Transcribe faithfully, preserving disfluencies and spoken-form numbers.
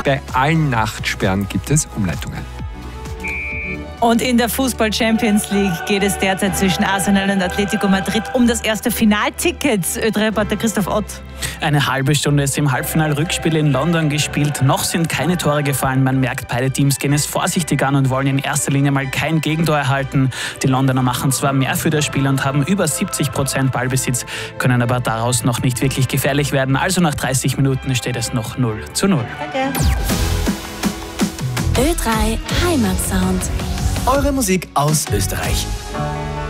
Bei allen Nachtsperren gibt es Umleitungen. Und in der Fußball-Champions League geht es derzeit zwischen Arsenal und Atletico Madrid um das erste Finalticket. Ö drei-Reporter Christoph Ott. Eine halbe Stunde ist im Halbfinal-Rückspiel in London gespielt. Noch sind keine Tore gefallen. Man merkt, beide Teams gehen es vorsichtig an und wollen in erster Linie mal kein Gegentor erhalten. Die Londoner machen zwar mehr für das Spiel und haben über siebzig Prozent Ballbesitz, können aber daraus noch nicht wirklich gefährlich werden. Also nach dreißig Minuten steht es noch null zu null. Danke. Ö drei Heimatsound. Eure Musik aus Österreich.